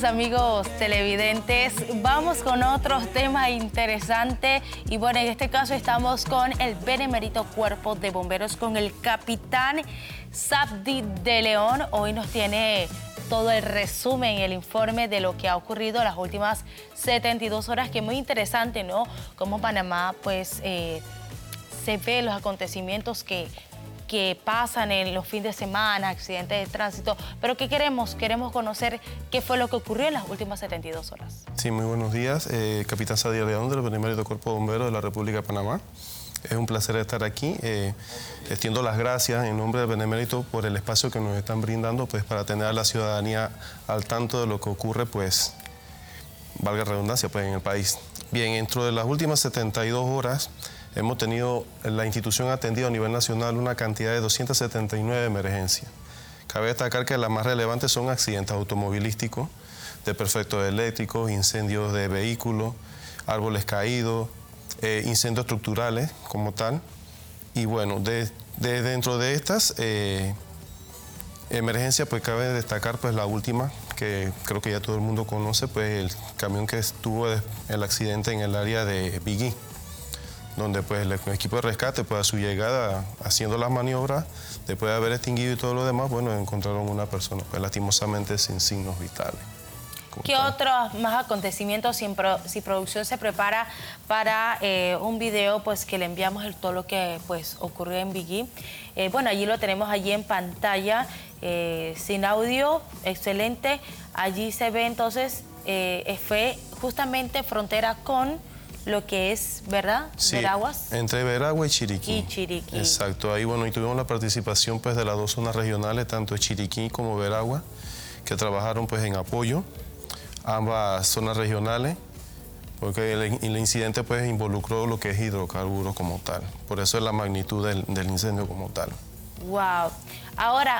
Amigos televidentes, vamos con otros temas interesantes y bueno, en este caso estamos con el Benemérito Cuerpo de Bomberos, con el capitán Sabdi de León. Hoy nos tiene todo el resumen, el informe de lo que ha ocurrido las últimas 72 horas, que es muy interesante, ¿no? Cómo Panamá, pues, se ve los acontecimientos que pasan en los fines de semana, accidentes de tránsito, pero ¿qué queremos? Queremos conocer qué fue lo que ocurrió en las últimas 72 horas. Sí, muy buenos días. Capitán Sabdi de León, del Benemérito Cuerpo de Bomberos de la República de Panamá. Es un placer estar aquí. Extiendo las gracias en nombre del Benemérito por el espacio que nos están brindando, pues, para tener a la ciudadanía al tanto de lo que ocurre, pues, valga la redundancia, pues, en el país. Bien, dentro de las últimas 72 horas, hemos tenido, la institución ha atendido a nivel nacional una cantidad de 279 emergencias. Cabe destacar que las más relevantes son accidentes automovilísticos, desperfectos eléctricos, incendios de vehículos, árboles caídos, incendios estructurales como tal. Y bueno, dentro de estas emergencias, pues cabe destacar, pues, la última, que creo que ya todo el mundo conoce, pues el camión que tuvo el accidente en el área de Bigui, donde, pues, el equipo de rescate, pues, a su llegada, haciendo las maniobras, después de haber extinguido y todo lo demás, bueno, encontraron una persona, pues, lastimosamente sin signos vitales. ¿Qué otros más acontecimientos, si producción se prepara para un video, pues, que le enviamos todo lo que, pues, ocurrió en Bigui? Bueno, allí lo tenemos allí en pantalla, sin audio, excelente. Allí se ve entonces, fue justamente frontera con lo que es, ¿verdad? Sí, Veraguas. entre Veragua y Chiriquí. Y Chiriquí. Exacto, ahí, bueno, y tuvimos la participación, pues, de las dos zonas regionales, tanto Chiriquí como Veragua, que trabajaron, pues, en apoyo, ambas zonas regionales, porque el incidente, pues, involucró lo que es hidrocarburos como tal. Por eso es la magnitud del incendio como tal. Wow. Ahora,